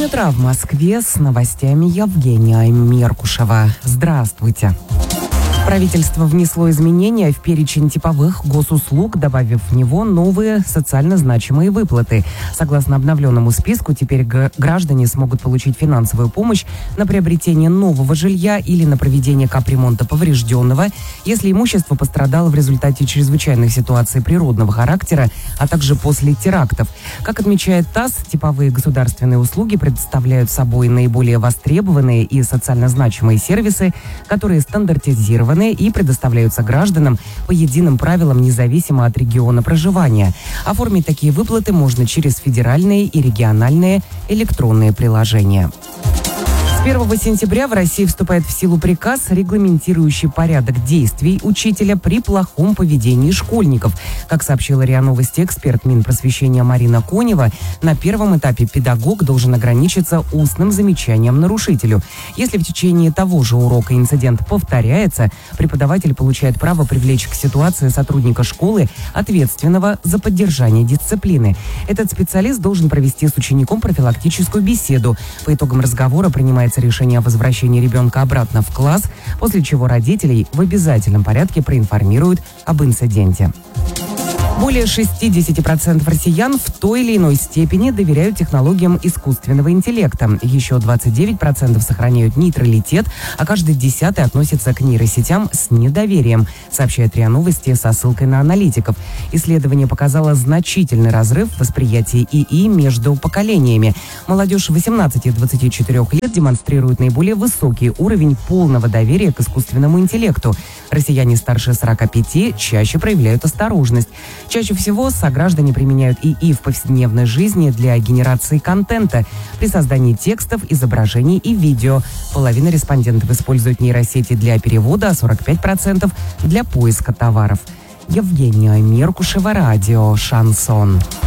8 утра в Москве. С новостями Евгения Меркушева. Здравствуйте. Правительство внесло изменения в перечень типовых госуслуг, добавив в него новые социально значимые выплаты. Согласно обновленному списку, теперь граждане смогут получить финансовую помощь на приобретение нового жилья или на проведение капремонта поврежденного, если имущество пострадало в результате чрезвычайных ситуаций природного характера, а также после терактов. Как отмечает ТАСС, типовые государственные услуги представляют собой наиболее востребованные и социально значимые сервисы, которые стандартизированы и предоставляются гражданам по единым правилам независимо от региона проживания. Оформить такие выплаты можно через федеральные и региональные электронные приложения. С 1 сентября в России вступает в силу приказ, регламентирующий порядок действий учителя при плохом поведении школьников. Как сообщила РИА Новости эксперт Минпросвещения Марина Конева, на первом этапе педагог должен ограничиться устным замечанием нарушителю. Если в течение того же урока инцидент повторяется, преподаватель получает право привлечь к ситуации сотрудника школы, ответственного за поддержание дисциплины. Этот специалист должен провести с учеником профилактическую беседу. По итогам разговора принимается решение о возвращении ребенка обратно в класс, после чего родителей в обязательном порядке проинформируют об инциденте. Более 60% россиян в той или иной степени доверяют технологиям искусственного интеллекта. Еще 29% сохраняют нейтралитет, а каждый 10-й относится к нейросетям с недоверием, сообщает РИА Новости со ссылкой на аналитиков. Исследование показало значительный разрыв в восприятии ИИ между поколениями. Молодежь 18-24 лет демонстрирует наиболее высокий уровень полного доверия к искусственному интеллекту. Россияне старше 45 чаще проявляют осторожность. Чаще всего сограждане применяют ИИ в повседневной жизни для генерации контента, при создании текстов, изображений и видео. Половина респондентов используют нейросети для перевода, а 45% для поиска товаров. Евгения Меркушева, радио «Шансон».